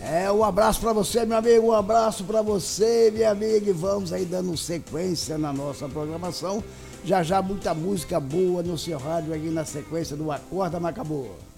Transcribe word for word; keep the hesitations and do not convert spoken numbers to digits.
É, um abraço pra você, meu amigo, um abraço pra você, minha amiga, e vamos aí dando sequência na nossa programação. Já já muita música boa no seu rádio aqui na sequência do Acorda Macabô.